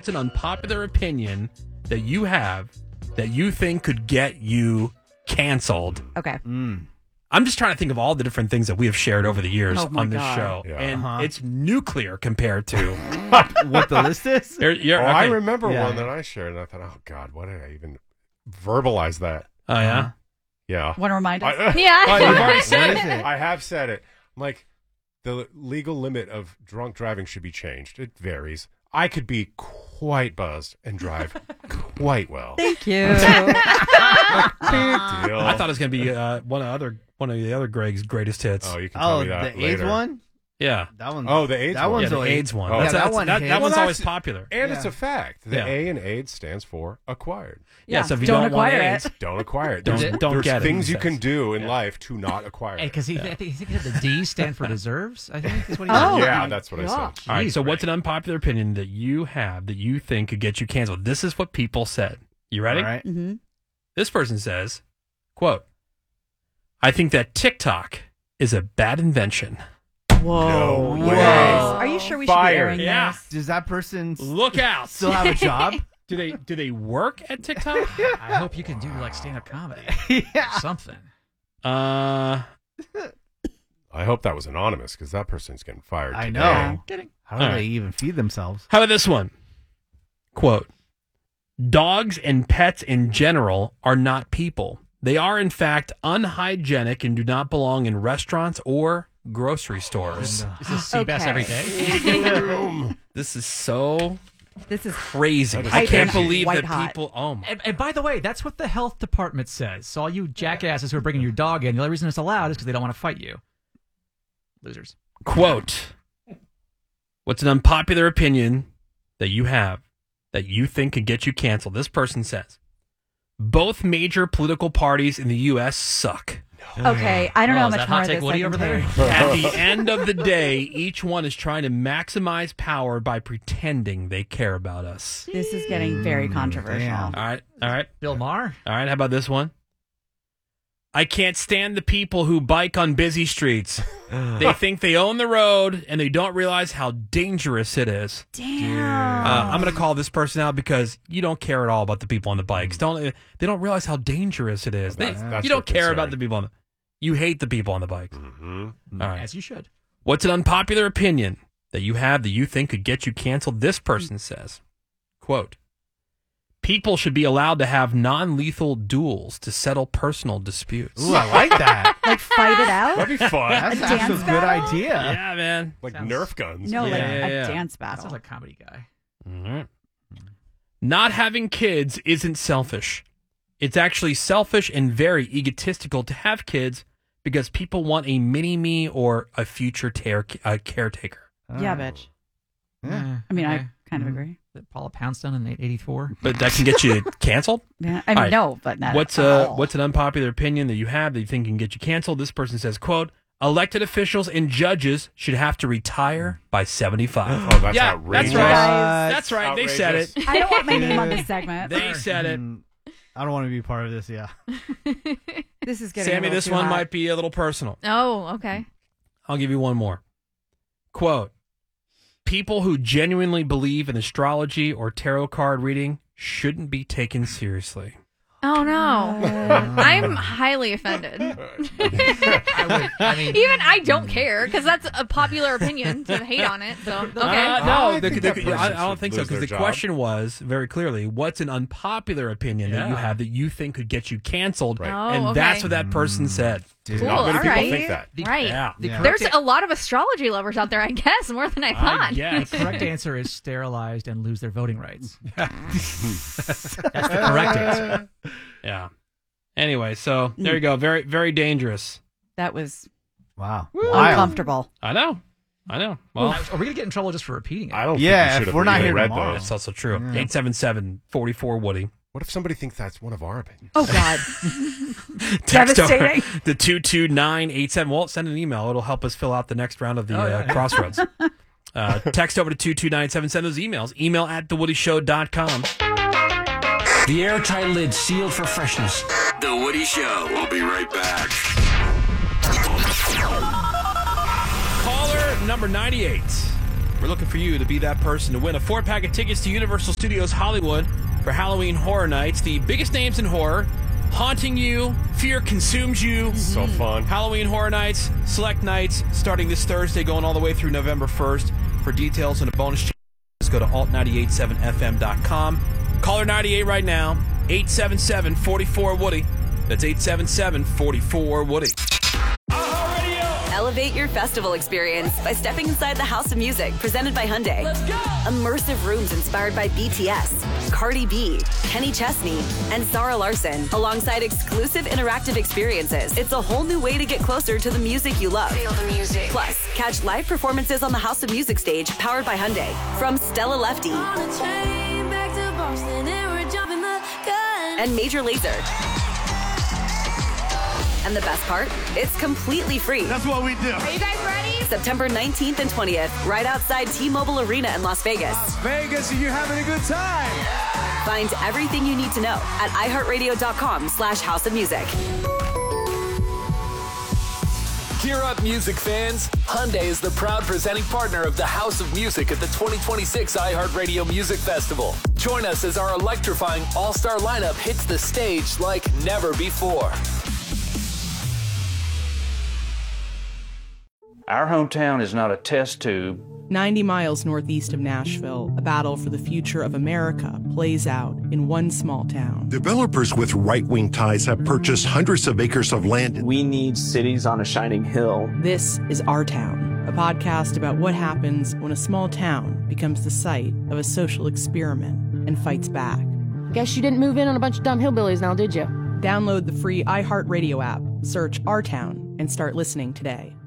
what's an unpopular opinion that you have that you think could get you canceled? Okay. I'm just trying to think of all the different things that we have shared over the years on this show. Yeah. And it's nuclear compared to what the list is? I remember one that I shared, and I thought, oh, God, why did I even verbalize that? Oh, yeah? Yeah. Want to remind us? Yeah. You've already said it. I have said it. I'm like, the legal limit of drunk driving should be changed. It varies. I could be quite buzzed and drive quite well. Thank you. Big deal. I thought it was going to be one of the other Greg's greatest hits. Oh, you can tell me that the later. AIDS one? Yeah. That one. Oh, the AIDS that one. one's the always- AIDS one. Oh. That's, Yeah, that that's- one that, hits. that one's Well, always that's- popular. And it's a fact. The Yeah. A in AIDS stands for acquired. Yeah, so if you don't don't want acquire AIDS, it. Don't acquire it. Don't There's get it, things he you can says. do in life to not acquire it. Because he said the D stand for deserves, I think is what he Oh. said. Yeah, that's what I said. All right, so Jeez, what's Greg. an unpopular opinion that you have that you think could get you canceled? This is what people said. You ready? All right. Mm-hmm. This person says, quote, I think that TikTok is a bad invention. Whoa. No way. Are you sure we should be Fired. airing Yeah. this? Does that person Look out. still have a job? Do they work at TikTok? I hope you can do like stand-up comedy Yeah. or something. I hope that was anonymous because that person's getting fired. I today. know. Kidding. How do All they right. even feed themselves? How about this one? Quote, dogs and pets in general are not people. They are, in fact, unhygienic and do not belong in restaurants or grocery stores. This is Seabass Okay. every day. This is so This is crazy. That is I can't crazy. believe White that hot. people... Oh, my... And by the way, that's what the health department says. So all you jackasses who are bringing your dog in, the only reason it's allowed is because they don't want to fight you. Losers. Quote, what's an unpopular opinion that you have that you think could get you canceled? This person says, both major political parties in the U.S. suck. okay. I don't know how is much that more hot of take this Woody I can over there? take. At the end of the day, each one is trying to maximize power by pretending they care about us. This is getting very controversial. damn. All right. Bill Maher? All right, how about this one? I can't stand the people who bike on busy streets. They think they own the road, and they don't realize how dangerous it is. Damn. I'm going to call this person out because you don't care at all about the people on the bikes. They don't realize how dangerous it is. That's You don't your care concern. about the people on the. You hate the people on the bikes. Mhm. All right. As you should. What's an unpopular opinion that you have that you think could get you canceled? This person says, quote, people should be allowed to have non-lethal duels to settle personal disputes. Ooh, I like that. Like fight it out? That'd be fun. That's A actually a dance good battle? idea. Yeah, man. like Sounds- Nerf guns. No, like Yeah. a dance That battle. sounds like a comedy guy. Mhm. Not having kids isn't selfish. It's actually selfish and very egotistical to have kids because people want a mini-me or a future caretaker. Yeah, bitch. Yeah. I mean, Okay. I kind of agree. Paula Poundstone in 84. But that can get you canceled? Yeah, I mean, All right. no, but not What's at all. an unpopular opinion that you have that you think can get you canceled? This person says, quote, elected officials and judges should have to retire by 75. Oh, that's yeah, outrageous. that's right. Guys. That's right. They said it. Outrageous. I don't want my name on this segment. They said it. I don't want to be part of this. Yeah. This is getting a Sammy, little this too one hot. might be a little personal. Oh, okay. I'll give you one more. Quote, people who genuinely believe in astrology or tarot card reading shouldn't be taken seriously. Oh no, I'm highly offended. I mean, Even I don't care because that's a popular opinion to hate on it. So okay. No, I think that person I don't should think so, lose because their the job. question was very clearly, what's an unpopular opinion that you Yeah. have that you think could get you canceled? Right. Oh, And okay. that's what that person said. Cool. Not many all people right. think that. Right. Yeah. Yeah. There's a lot of astrology lovers out there, I guess, more than I thought. guess. the correct answer is sterilized and lose their voting rights. That's the correct answer. Yeah. Anyway, so there you go. Very, very dangerous. That was Wow. uncomfortable. I know. Well, Are we going to get in trouble just for reating it? I don't Yeah, think we should if have we're not even here read tomorrow. those. that's also true. 877-44 Woody. What if somebody thinks that's one of our opinions? Oh, God. Text over Devastating. the 22987. Well, send an email. It'll help us fill out the next round of the Crossroads. Text over to 22987. Send those emails. Email at thewoodyshow.com. The airtight lid sealed for freshness. The Woody Show. We'll be right back. Caller number 98. We're looking for you to be that person to win a 4-pack of tickets to Universal Studios Hollywood for Halloween Horror Nights. The biggest names in horror, haunting you, fear consumes you. So fun. Halloween Horror Nights, select nights, starting this Thursday, going all the way through November 1st. For details and a bonus chance, just go to alt987fm.com. Caller 98 right now, 877-44-WOODY. That's 877-44-WOODY. Elevate your festival experience by stepping inside the House of Music, presented by Hyundai. Immersive rooms inspired by BTS, Cardi B, Kenny Chesney, and Sarah Larson, alongside exclusive interactive experiences. It's a whole new way to get closer to the music you love. Feel the music. Plus, catch live performances on the House of Music stage, powered by Hyundai. From Stella Lefty and Major Lazer. And the best part, it's completely free. That's what we do. Are you guys ready? September 19th and 20th, right outside T-Mobile Arena in Las Vegas. Vegas, and you're having a good time. Find everything you need to know at iHeartRadio.com/House of Music. Gear up, music fans. Hyundai is the proud presenting partner of the House of Music at the 2026 iHeartRadio Music Festival. Join us as our electrifying all-star lineup hits the stage like never before. Our hometown is not a test tube. 90 miles northeast of Nashville, a battle for the future of America plays out in one small town. Developers with right-wing ties have purchased hundreds of acres of land. We need cities on a shining hill. This is Our Town, a podcast about what happens when a small town becomes the site of a social experiment and fights back. Guess you didn't move in on a bunch of dumb hillbillies now, did you? Download the free iHeartRadio app, search Our Town, and start listening today.